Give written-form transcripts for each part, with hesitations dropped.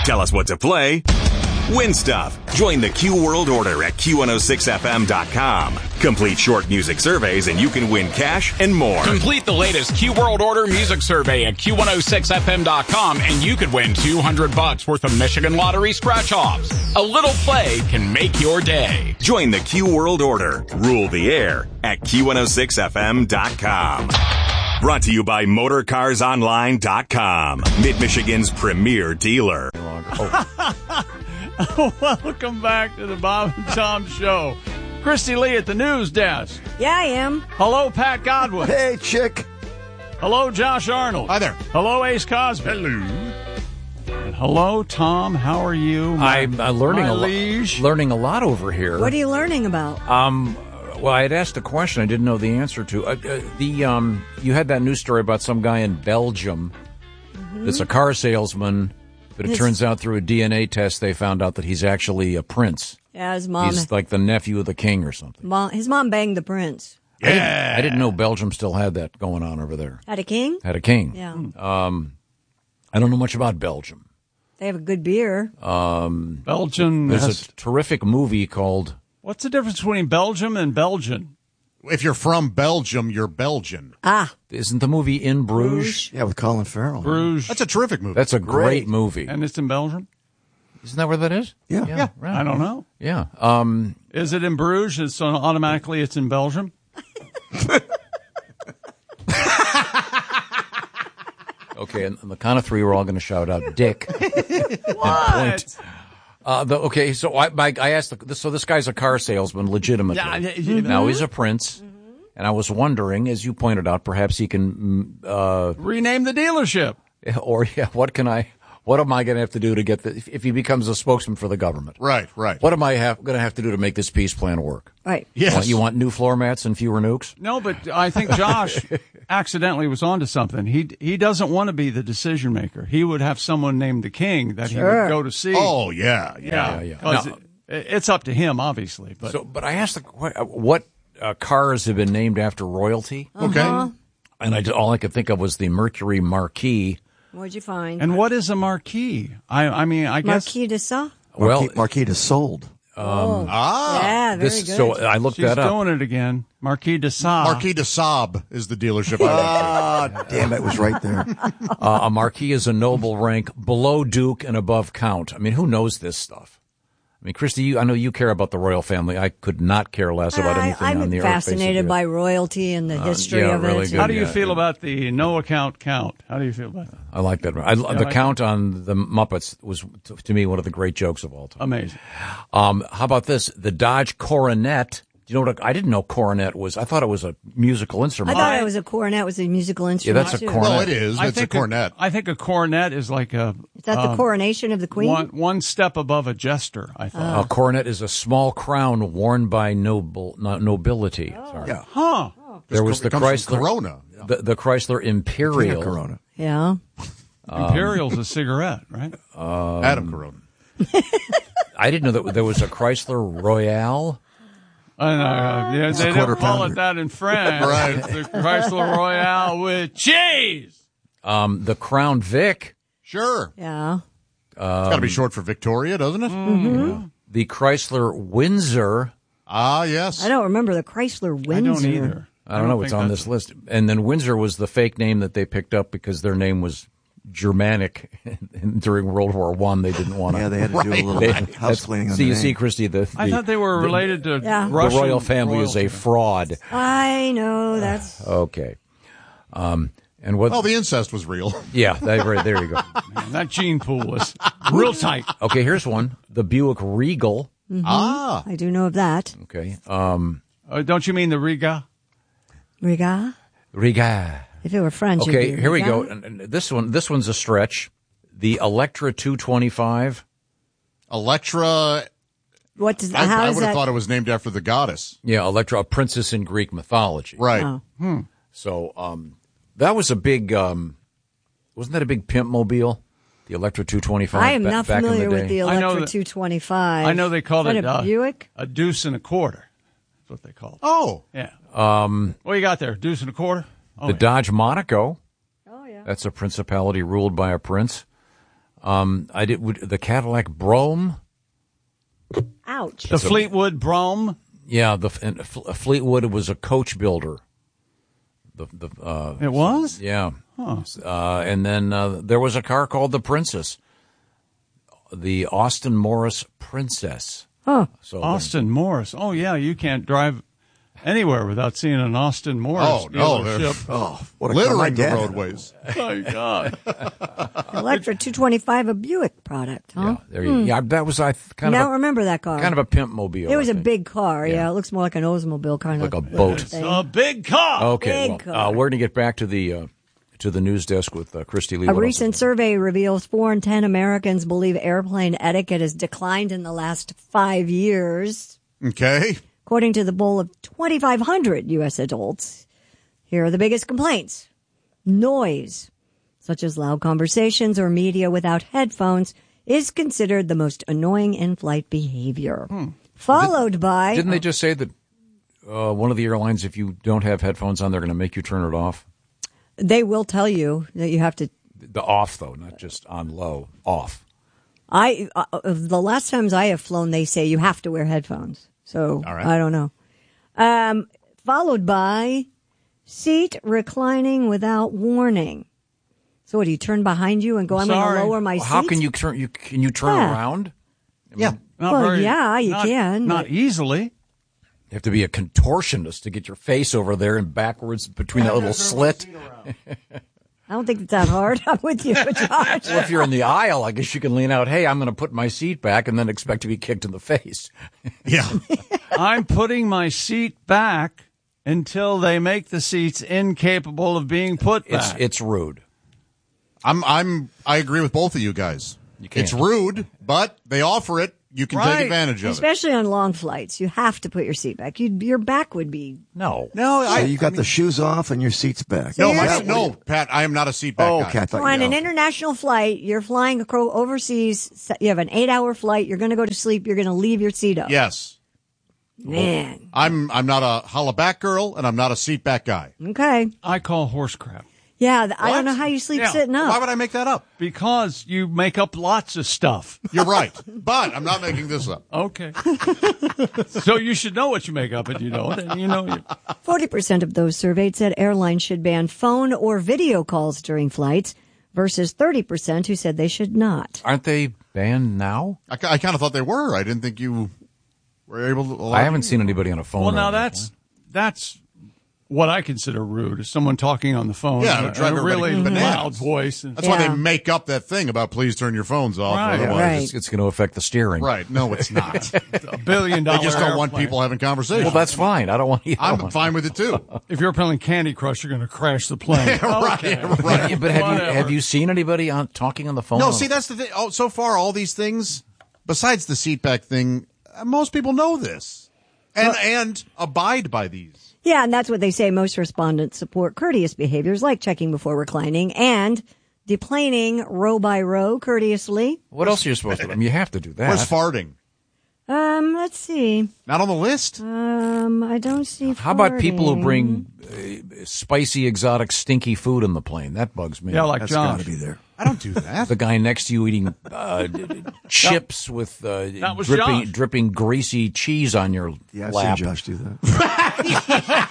Tell us what to play. Win stuff. Join the Q World Order at Q106FM.com. Complete short music surveys and you can win cash and more. Complete the latest Q World Order music survey at Q106FM.com and you could win $200 worth of Michigan Lottery scratch-offs. A little play can make your day. Join the Q World Order. Rule the air at Q106FM.com. Brought to you by MotorCarsOnline.com, Mid-Michigan's premier dealer. Welcome back to the Bob and Tom Show. Christy Lee at the news desk. Yeah, I am. Hello, Pat Godwin. Hey, chick. Hello, Josh Arnold. Hi there. Hello, Ace Cosby. Hello. And hello, Tom. How are you? I'm learning learning a lot over here. What are you learning about? Well, I had asked a question I didn't know the answer to. You had that news story about some guy in Belgium that's a car salesman, but it turns out through a DNA test they found out that he's actually a prince. Yeah, his mom. He's like the nephew of the king or something. His mom banged the prince. Yeah. I didn't know Belgium still had that going on over there. Had a king? Had a king. Yeah. I don't know much about Belgium. They have a good beer. Belgium. There's a terrific movie called... What's the difference between Belgium and Belgian? If you're from Belgium, you're Belgian. Isn't the movie In Bruges? Yeah, with Colin Farrell. Bruges. That's a terrific movie. That's a great movie. And it's in Belgium? Isn't that where that is? Yeah. Right. I don't know. Yeah. Is it in Bruges? So automatically it's in Belgium? Okay, and on the count of three, we're all going to shout out Dick. What? Okay, so I asked, so this guy's a car salesman, legitimately. Now he's a prince, and I was wondering, as you pointed out, perhaps he can... rename the dealership. Or, what am I going to have to do to get if he becomes a spokesman for the government? Right. What am I going to have to do to make this peace plan work? Right. Yes. You want new floor mats and fewer nukes? No, but I think Josh accidentally was onto something. He doesn't want to be the decision maker. He would have someone named the king that he would go to see. Oh, yeah. It's up to him, obviously. But I asked what cars have been named after royalty? Okay. And all I could think of was the Mercury Marquis. What'd you find? And what is a marquis? I guess Marquis de Sade? Well, Marquis de Sold. Yeah, very good. So I looked she's that up. doing it again. Marquis de Sade. Marquis de Sade is the dealership. Damn, it was right there. A marquis is a noble rank below duke and above count. I mean, who knows this stuff? I mean, Christy, I know you care about the royal family. I could not care less about anything on the earth. I'm fascinated by royalty and the history of it. Really good. How do you feel about the no account count? How do you feel about that? I like that. The count on the Muppets was, to me, one of the great jokes of all time. Amazing. How about this? The Dodge Coronet. Do you know what? I didn't know coronet was. I thought it was a musical instrument. I thought it was a cornet was a musical instrument. Yeah, that's a too. cornet. Well, it is. It's a cornet. I think a cornet is like a... Is that the coronation of the queen? One step above a jester, I thought. A coronet is a small crown worn by nobility. Sorry. Yeah. Huh. There was the Chrysler Corona. The Chrysler Imperial. Corona. Yeah. Imperial's a cigarette, right? Adam Corona. I didn't know that there was a Chrysler Royale. They don't call pounder. it that in France. Right. It's the Chrysler Royale with cheese. The Crown Vic. Sure. Yeah. It's got to be short for Victoria, doesn't it? Mm-hmm. The Chrysler Windsor. Ah, yes. I don't remember the Chrysler Windsor. I don't either. I don't know. It's on this list. And then Windsor was the fake name that they picked up because their name was Germanic. And during World War I, they didn't want to. Yeah, they had to do a little house cleaning on the name. See, Christy, I thought they were related to Yeah. the Russian royal family is a fraud. I know, that's... Okay. And what? Oh, the incest was real. Yeah, there you go. Man, that gene pool was real tight. Okay, here's one. The Buick Regal. Mm-hmm. Ah. I do know of that. Okay. Don't you mean the Riga? Riga? Riga. If it were French, it'd Okay, be here we Riga. go. And this one's a stretch. The Electra 225. Electra. What does, I how would is have that? thought it was named after the goddess. Yeah, Electra, a princess in Greek mythology. Right. Oh. So that was a big, wasn't that a big pimp mobile? The Electra 225. I am not back in familiar the with day? the I know Electra that- 225. I know they called Is it that a Buick? a deuce and a quarter. That's what they called it. Oh. Yeah. What you got there? Deuce and a quarter? Oh, The Dodge Monaco. Oh, yeah. That's a principality ruled by a prince. The Cadillac Brougham. Ouch. The Fleetwood Brougham. Yeah, Fleetwood was a coach builder. It was? Yeah. Huh. And then there was a car called the Princess, the Austin Morris Princess. Huh. So Austin Morris. Oh, yeah, you can't drive anywhere without seeing an Austin Morris Oh, no, dealership. What a car my Littering the dad had. roadways. Oh, my God. Electra 225, a Buick product, huh? yeah, that was I kind don't of remember that car. a pimp mobile. It was I a think. big car. Yeah, it looks more like an Oldsmobile kind like of a boat. It's a big car. Okay, Big car. we're going to get back to the news desk with Christy Lee. A What else recent is there? survey reveals 4 in 10 Americans believe airplane etiquette has declined in the last 5 years. Okay. According to the poll of 2,500 U.S. adults, here are the biggest complaints. Noise, such as loud conversations or media without headphones, is considered the most annoying in-flight behavior. Followed by... Didn't they just say that one of the airlines, if you don't have headphones on, they're going to make you turn it off? They will tell you that you have to... The off, though, not just on low, off. The last times I have flown, they say you have to wear headphones. So All right. I don't know. Followed by seat reclining without warning. So what, do you turn behind you and go, I'm going Sorry. to lower my seat? How can you turn? Can you turn Yeah. around? Yeah. Not Well, very- yeah, you not- can, Not but- easily. You have to be a contortionist to get your face over there and backwards between that little slit. I don't think it's that hard. I'm with you, Josh. Well, if you're in the aisle, I guess you can lean out, hey, I'm going to put my seat back, and then expect to be kicked in the face. Yeah. I'm putting my seat back until they make the seats incapable of being put back. It's rude. I agree with both of you guys. You can't. It's rude, but they offer it. You can Right. take advantage of it. Especially on long flights, you have to put your seat back. Your back would be... No. No, So you got the shoes off and your seat's back. No, Yeah. no, Pat, I am not a seat back Oh, guy. okay. I thought On you an know. international flight, you're flying overseas, you have an 8-hour flight, you're going to go to sleep, you're going to leave your seat up. Yes. Man. I'm not a holla back girl, and I'm not a seat back guy. Okay. I call horse crap Yeah, I What? don't know how you sleep Yeah. sitting up. Why would I make that up? because you make up lots of stuff. You're right, but I'm not making this up. Okay. So you should know what you make up, and you don't. And you know, 40% of those surveyed said airlines should ban phone or video calls during flights versus 30% who said they should not. Aren't they banned now? I kind of thought they were. I didn't think you were able to. I haven't seen anybody on a phone. well, now or that's what I consider rude is someone talking on the phone Yeah, in to drive a everybody really bananas. loud voice. And, That's why Yeah. they make up that thing about please turn your phones off. Right. Otherwise, Right. It's going to affect the steering. Right. No, it's not. $1 billion. They just don't want airplane. people having conversations. Well, that's fine. I don't want you. I'm fine with it too. If you're playing Candy Crush, you're going to crash the plane. Okay. Right. But have Whatever. you seen anybody talking on the phone? No, see, that's the thing. Oh, so far, all these things, besides the seat back thing, most people know this and abide by these. Yeah, and that's what they say. Most respondents support courteous behaviors like checking before reclining and deplaning row by row courteously. What else are you supposed to do? I mean, you have to do that. Where's farting? Let's see. Not on the list? I don't see. How about people who farting. bring spicy, exotic, stinky food in the plane? That bugs me. Yeah, like That's John. got to be there. I don't do that. The guy next to you eating chips with That was Josh. dripping greasy cheese on your Yeah, I've lap. seen Josh do that.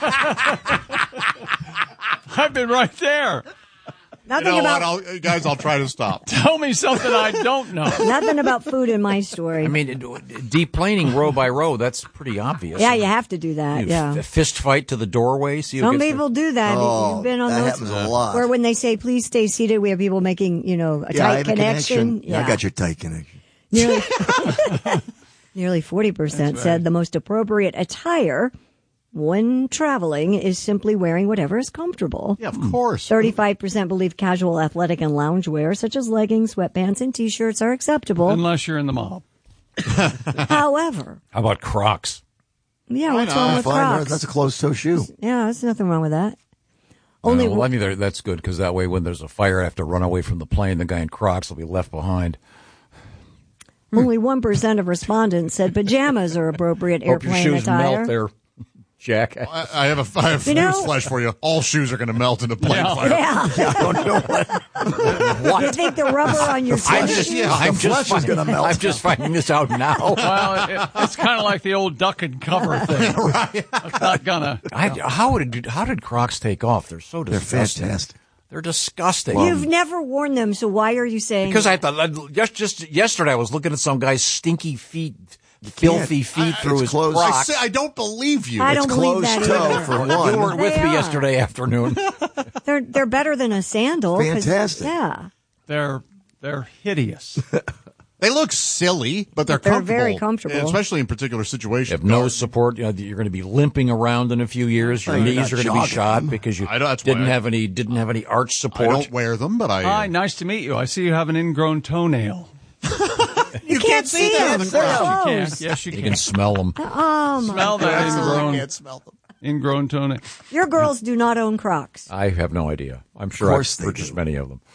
I've been right there. Nothing You know about what? Guys, I'll try to stop. Tell me something I don't know. nothing about food in my story. I mean, deplaning row by row, that's pretty obvious. yeah, you have to do that. You Yeah. a fist fight to the doorway. See who Some gets people do that. Oh, You've been on that those happens a lot. where when they say please stay seated, we have people making a Yeah, I tight have a connection. Yeah, I got your tight connection. Nearly, nearly 40% said the most appropriate attire when traveling is simply wearing whatever is comfortable. Yeah, of course. 35% believe casual athletic and loungewear, such as leggings, sweatpants, and T-shirts, are acceptable. Unless you're in the mob. However, How about Crocs? yeah, what's wrong with Fine, Crocs? that's a closed-toe shoe. Yeah, there's nothing wrong with that. Only Well, I mean, that's good because that way, when there's a fire, I have to run away from the plane. The guy in Crocs will be left behind. only 1% of respondents said pajamas are appropriate Hope your airplane shoes attire. melt there. Jack. I have You know- newsflash for you. All shoes are going to melt in a plane fire. Yeah. I don't know what. You think the rubber on your I'm tennis just, shoes? I'm The just flesh is gonna melt. I'm just finding this out now. Well, it's kind of like the old duck and cover thing. Right. It's not gonna. How did Crocs take off? They're so They're disgusting. fantastic. They're disgusting. You've never worn them, so why are you saying? Because I thought just yesterday I was looking at some guy's stinky feet, filthy feet through it's his closed. Crocs. I don't believe you. I don't believe Closed that toe either. for You weren't one. with They me are. yesterday afternoon. They're better than a sandal. 'cause- Fantastic. Yeah. They're hideous. They look silly, but they're They're comfortable. very comfortable. Especially in particular situations. You have no support. You know, you're going to be limping around in a few years. Your You're knees not are going to be jogging shot them. because you I know, that's why didn't I- have any arch I support. don't wear them, but Hi, nice to meet you. I see you have an ingrown toenail. You can't see that it. on the They're ground. You closed. can. Yes, you You can. can smell them. Oh my! Smell that Absolutely can't smell them. ingrown toenail. Your girls do not own Crocs. I have no idea. I'm sure Of I've course they purchased do. many of them.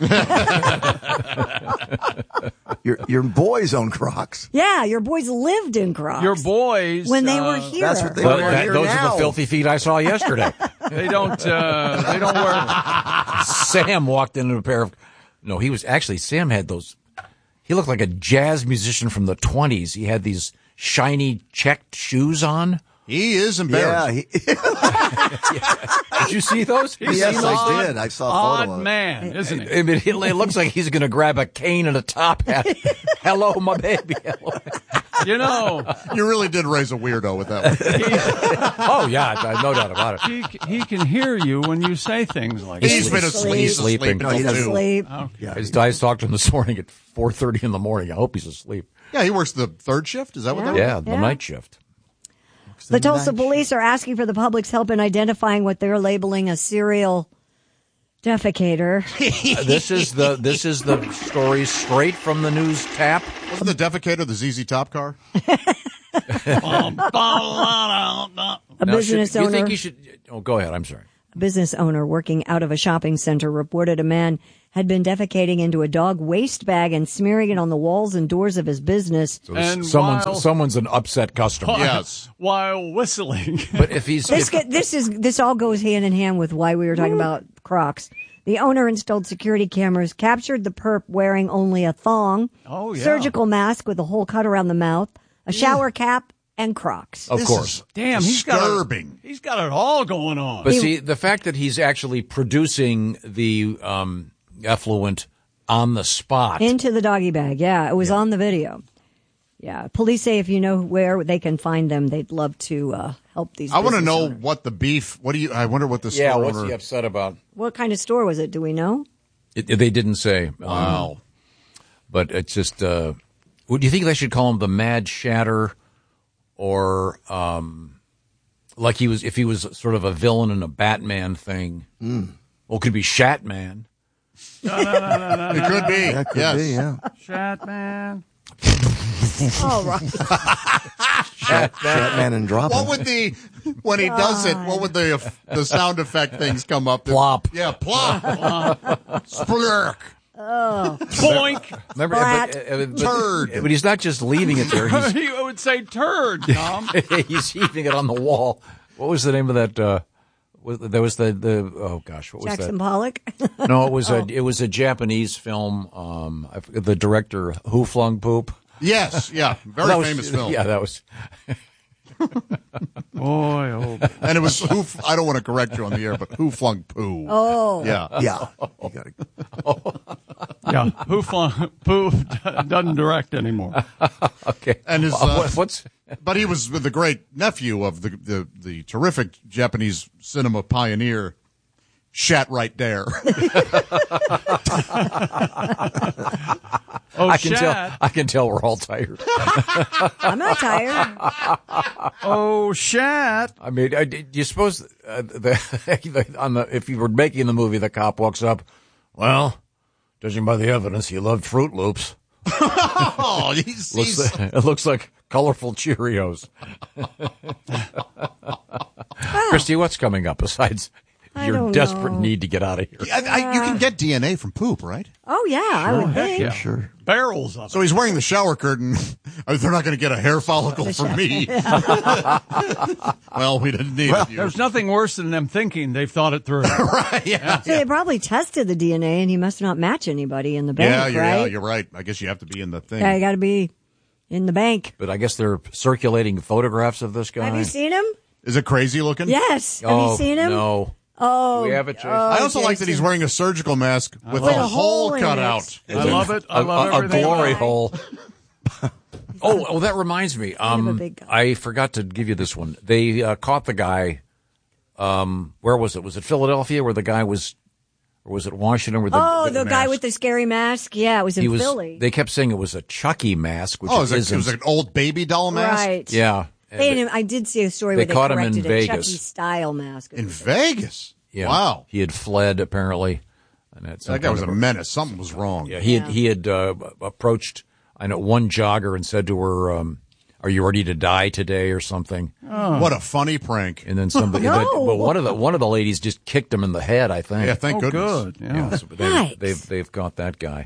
Your boys own Crocs. Yeah, your boys lived in Crocs. Your boys when they were here. That's what they But wear here those are now. the filthy feet I saw yesterday. They don't wear. Sam walked into a pair of. No, he was actually. Sam had those. He looked like a jazz musician from the 20s. He had these shiny checked shoes on. He is Yeah, embarrassed. Did you see those? yes, I did. I saw a Odd photo of it. man, isn't he? I mean, it looks like he's going to grab a cane and a top hat. Hello, my baby. Hello. You know, You really did raise a weirdo with that one. Oh, yeah, no doubt about it. he can hear you when you say things like He's that. been asleep. He's sleeping. asleep No, he until doesn't 2. Sleep. Yeah, His guys talked to him this morning at 4:30 in the morning. I hope he's asleep. Yeah, he works the third shift. Is that what Yeah. that Yeah, the Yeah. night shift. The Tulsa police are asking for the public's help in identifying what they're labeling a serial defecator. This is the story straight from the news tap. Wasn't the defecator the ZZ Top car? A business You owner. think you should? Oh, go ahead. I'm sorry. A business owner working out of a shopping center reported a man had been defecating into a dog waste bag and smearing it on the walls and doors of his business. And Someone's an upset customer. Yes. while whistling. But if he's This all goes hand in hand with why we were talking about Crocs. The owner installed security cameras, captured the perp wearing only a thong, Oh, yeah. surgical mask with a hole cut around the mouth, a shower cap, and Crocs. of This course. is Damn, disturbing. he's got it all going on. But see, the fact that he's actually producing the effluent on the spot. Into the doggy bag. Yeah, it was on the video. Yeah, police say if you know where they can find them, they'd love to help these. I want to business know owners. what the beef. I wonder what the yeah, store what's owner. he upset about? What kind of store was it? Do we know? They didn't say. Wow. But it's just. Do you think they should call him the Mad Shatter, or like if he was sort of a villain in a Batman thing? Well, it could be Shatman. It could be. That could yes. be, yeah. Chat man. All right. Batman and drop What him. would when he does it? What would the sound effect things come up? Plop. Yeah, plop. Splurk. Boink. Remember, Splat. Turd. But he's not just leaving it there. He's He would say turd, Tom. he's heaving it on the wall. What was the name of that? There was the oh gosh, what was Jackson that? Pollock. No, it was a Japanese film. The director Who Flung Poop. Yes, yeah, very That was- famous film. Yeah, that was. Boy, oh boy. And it was I don't want to correct you on the air, but who flung poo? Oh. Yeah. Yeah. You gotta, Yeah, who flung poo doesn't direct anymore. Okay. And his what's but he was the great nephew of the terrific Japanese cinema pioneer Shat Right There. Oh, I can Shat. tell. I can tell we're all tired. I'm not tired. Oh, Shat. I mean, do you suppose if you were making the movie, the cop walks up. Well, judging by the evidence, he loved Fruit Loops. Oh, It looks like colorful Cheerios. Christy, what's coming up besides your desperate need to get out of here. You can get DNA from poop, right? Oh, yeah, I would heck think. yeah. Sure. Barrels of it. So he's wearing the shower curtain. They're not going to get a hair follicle from me. Well, we didn't need it. There's nothing worse than them thinking they've thought it through. Right, yeah. So they probably tested the DNA, and he must not match anybody in the bank, Yeah, right? you're right. I guess you have to be in the thing. Yeah, you got to be in the bank. But I guess they're circulating photographs of this guy. Have you seen him? Is it crazy looking? Yes. Have you seen him? No. Oh. We have it, Jason. I also like that he's wearing a surgical mask with a hole cut out. I love it. I love a everything. glory about it. hole. Oh, that reminds me. Kind of a big guy. I forgot to give you this one. They caught the guy. Where was it? Was it Philadelphia where the guy was, or was it Washington where the guy with the scary mask? Yeah, it was in Philly. They kept saying it was a Chucky mask, which Oh, it it isn't. was an old baby doll mask? Right. Yeah. I did see a story they where they caught him in corrected a Vegas. Chucky-style mask. In Vegas? Yeah. Wow. He had fled apparently. And That guy was a menace. Something was wrong. Yeah, he had approached, I know, one jogger and said to her, "Are you ready to die today?" or something. What a funny prank. And then somebody, No. but one of the ladies just kicked him in the head, I think. Yeah, thank Oh, goodness. good. Yeah. So Right. they've got that guy.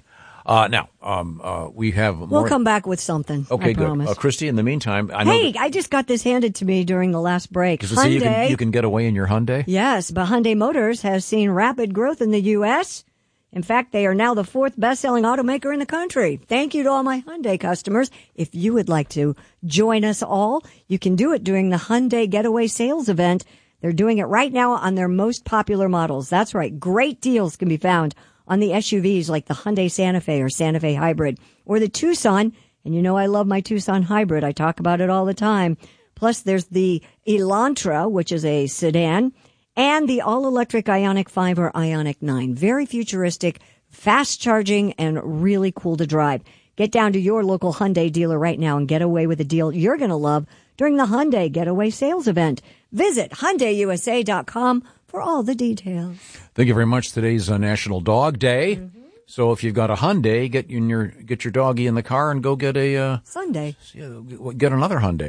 Now, we have more. We'll come back with something. Okay, I good. promise. Christy, in the meantime, I know. Hey, I just got this handed to me during the last break. Does it say Hyundai. you can get away in your Hyundai? Yes, but Hyundai Motors has seen rapid growth in the U.S. In fact, they are now the 4th best-selling automaker in the country. Thank you to all my Hyundai customers. If you would like to join us all, you can do it during the Hyundai Getaway Sales event. They're doing it right now on their most popular models. That's right. Great deals can be found on the SUVs like the Hyundai Santa Fe or Santa Fe Hybrid or the Tucson. And you know I love my Tucson Hybrid. I talk about it all the time. Plus, there's the Elantra, which is a sedan, and the all-electric Ioniq 5 or Ioniq 9. Very futuristic, fast charging, and really cool to drive. Get down to your local Hyundai dealer right now and get away with a deal you're going to love during the Hyundai Getaway Sales event. Visit HyundaiUSA.com for all the details. Thank you very much. Today's National Dog Day. Mm-hmm. So if you've got a Hyundai, get your doggy in the car and go get a Sunday. get another Hyundai.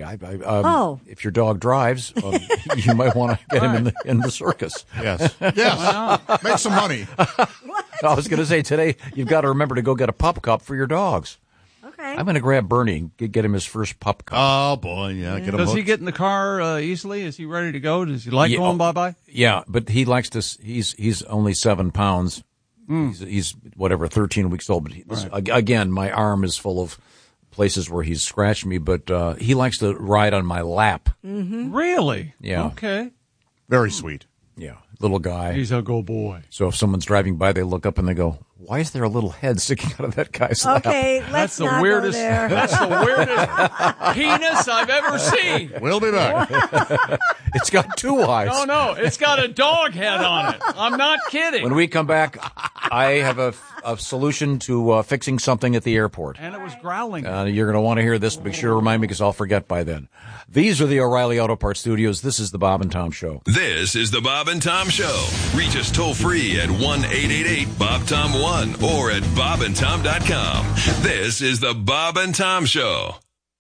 If your dog drives, you might want to get him in the circus. Yes. Yes. Make some money. I was going to say today you've got to remember to go get a pup cup for your dogs. Okay. I'm going to grab Bernie and get him his first pup cup. Oh, boy. Yeah. Get him Does he hooked. get in the car easily? Is he ready to go? Does he like going bye-bye? Yeah, but he likes to. He's only 7 pounds. He's whatever 13 weeks old. But again, my arm is full of places where he's scratched me. But he likes to ride on my lap. Mm-hmm. Really? Yeah. Okay. Very sweet. Yeah, little guy. He's a good boy. So if someone's driving by, they look up and they go, "Why is there a little head sticking out of that guy's lap?" Okay, let's That's the not weirdest. go there. That's the weirdest penis I've ever seen. We'll be back. It's got 2 eyes. No, it's got a dog head on it. I'm not kidding. When we come back, I have a solution to fixing something at the airport. And it was growling. You're going to want to hear this. Be sure to remind me because I'll forget by then. These are the O'Reilly Auto Parts Studios. This is the Bob and Tom Show. This is the Bob and Tom Show. Reach us toll free at 1-888-BOB-TOM-1 or at bobandtom.com. This is the Bob and Tom Show.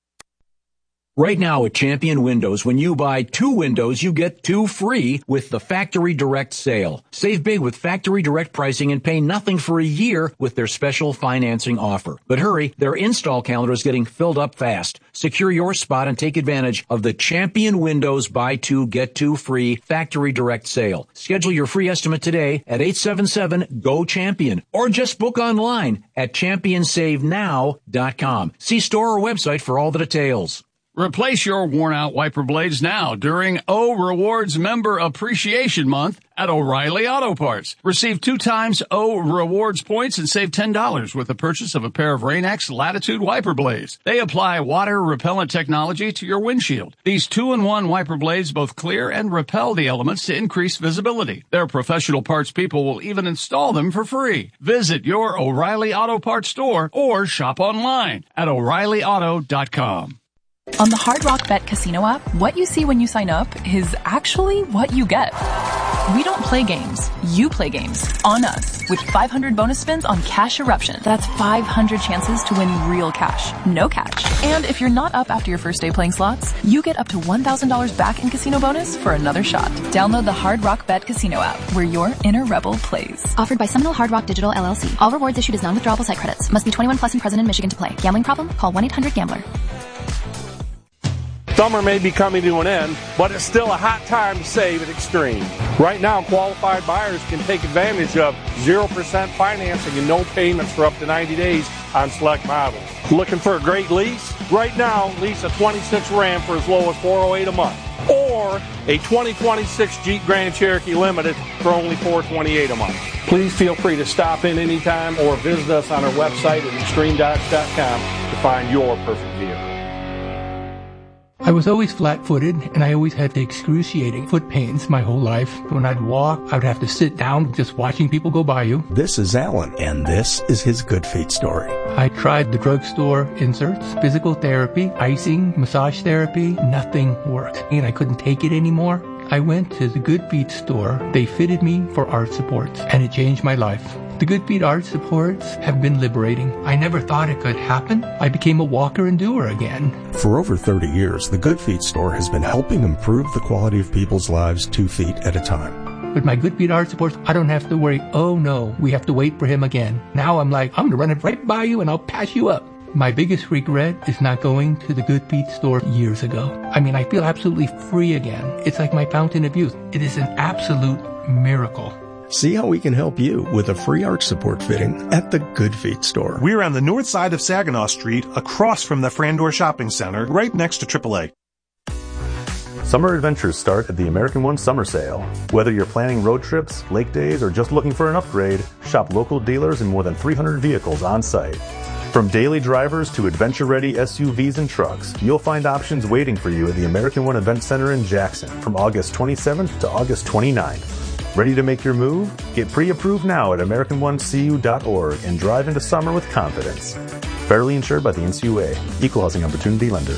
Right now at Champion Windows, when you buy 2 windows, you get 2 free with the Factory Direct sale. Save big with Factory Direct pricing and pay nothing for a year with their special financing offer. But hurry, their install calendar is getting filled up fast. Secure your spot and take advantage of the Champion Windows buy 2, get 2 free Factory Direct sale. Schedule your free estimate today at 877-GO-CHAMPION or just book online at championsavenow.com. See store or website for all the details. Replace your worn-out wiper blades now during O Rewards Member Appreciation Month at O'Reilly Auto Parts. Receive 2 times O Rewards points and save $10 with the purchase of a pair of Rain-X Latitude wiper blades. They apply water-repellent technology to your windshield. These 2-in-1 wiper blades both clear and repel the elements to increase visibility. Their professional parts people will even install them for free. Visit your O'Reilly Auto Parts store or shop online at O'ReillyAuto.com. On the Hard Rock Bet Casino app, what you see when you sign up is actually what you get. We don't play games. You play games. On us. With 500 bonus spins on Cash Eruption. That's 500 chances to win real cash. No catch. And if you're not up after your first day playing slots, you get up to $1,000 back in casino bonus for another shot. Download the Hard Rock Bet Casino app, where your inner rebel plays. Offered by Seminole Hard Rock Digital LLC. All rewards issued as non-withdrawable site credits. Must be 21 plus and present in Michigan to play. Gambling problem? Call 1-800-GAMBLER. Summer may be coming to an end, but it's still a hot time to save at Extreme. Right now, qualified buyers can take advantage of 0% financing and no payments for up to 90 days on select models. Looking for a great lease? Right now, lease a 26 Ram for as low as $408 a month. Or a 2026 Jeep Grand Cherokee Limited for only $428 a month. Please feel free to stop in anytime or visit us on our website at extremedodge.com to find your perfect vehicle. I was always flat-footed, and I always had the excruciating foot pains my whole life. When I'd walk, I would have to sit down just watching people go by you. This is Alan, and this is his Good Feet story. I tried the drugstore inserts, physical therapy, icing, massage therapy. Nothing worked, and I couldn't take it anymore. I went to the Good Feet store. They fitted me for arch supports, and it changed my life. The Good Feet arch supports have been liberating. I never thought it could happen. I became a walker and doer again. For over 30 years, the Good Feet store has been helping improve the quality of people's lives 2 feet at a time. With my Good Feet arch supports, I don't have to worry, oh no, we have to wait for him again. Now I'm like, I'm going to run it right by you and I'll pass you up. My biggest regret is not going to the Good Feet store years ago. I mean, I feel absolutely free again. It's like my fountain of youth. It is an absolute miracle. See how we can help you with a free arch support fitting at the Good Feet store. We're on the north side of Saginaw Street, across from the Frandor Shopping Center, right next to AAA. Summer adventures start at the American One Summer Sale. Whether you're planning road trips, lake days, or just looking for an upgrade, shop local dealers in more than 300 vehicles on site. From daily drivers to adventure-ready SUVs and trucks, you'll find options waiting for you at the American One Event Center in Jackson from August 27th to August 29th. Ready to make your move? Get pre-approved now at AmericanOneCU.org and drive into summer with confidence. Federally insured by the NCUA. Equal Housing Opportunity Lender.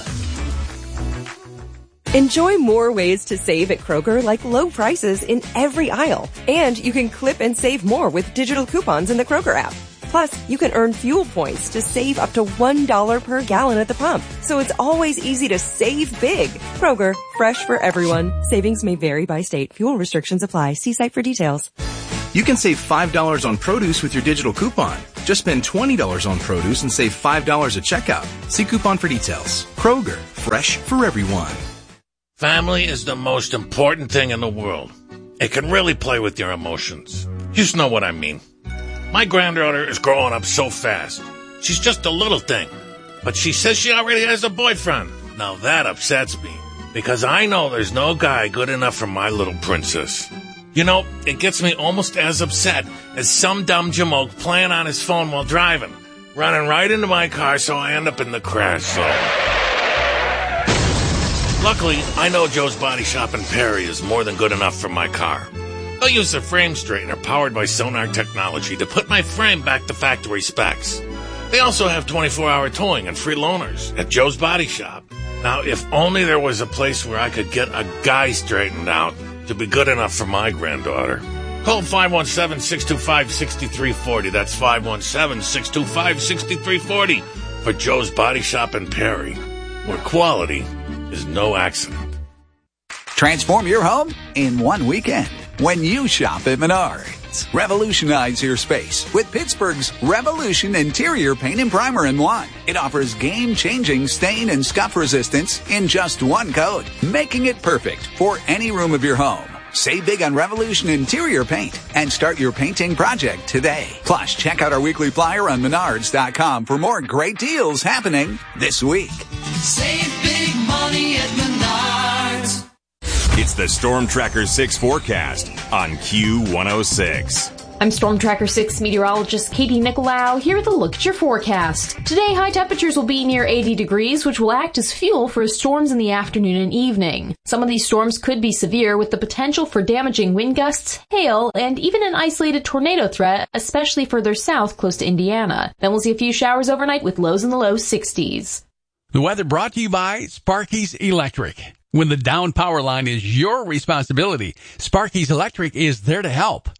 Enjoy more ways to save at Kroger, like low prices in every aisle. And you can clip and save more with digital coupons in the Kroger app. Plus, you can earn fuel points to save up to $1 per gallon at the pump. So it's always easy to save big. Kroger, fresh for everyone. Savings may vary by state. Fuel restrictions apply. See site for details. You can save $5 on produce with your digital coupon. Just spend $20 on produce and save $5 at checkout. See coupon for details. Kroger, fresh for everyone. Family is the most important thing in the world. It can really play with your emotions. You just know what I mean. My granddaughter is growing up so fast. She's just a little thing. But she says she already has a boyfriend. Now that upsets me, because I know there's no guy good enough for my little princess. You know, it gets me almost as upset as some dumb jamoke playing on his phone while driving, running right into my car so I end up in the crash zone. Luckily, I know Joe's Body Shop in Perry is more than good enough for my car. I'll use a frame straightener powered by Sonar technology to put my frame back to factory specs. They also have 24-hour towing and free loaners at Joe's Body Shop. Now, if only there was a place where I could get a guy straightened out to be good enough for my granddaughter. Call 517-625-6340. That's 517-625-6340 for Joe's Body Shop in Perry, where quality is no accident. Transform your home in one weekend when you shop at Menards. Revolutionize your space with Pittsburgh's Revolution Interior Paint and Primer in one. It offers game-changing stain and scuff resistance in just one coat, making it perfect for any room of your home. Save big on Revolution Interior Paint and start your painting project today. Plus, check out our weekly flyer on Menards.com for more great deals happening this week. Save big money at Menards. It's the Storm Tracker 6 forecast on Q106. I'm Storm Tracker 6 meteorologist Katie Nicolau here with a look at your forecast. Today, high temperatures will be near 80 degrees, which will act as fuel for storms in the afternoon and evening. Some of these storms could be severe, with the potential for damaging wind gusts, hail, and even an isolated tornado threat, especially further south close to Indiana. Then we'll see a few showers overnight with lows in the low 60s. The weather brought to you by Sparky's Electric. When the down power line is your responsibility, Sparky's Electric is there to help.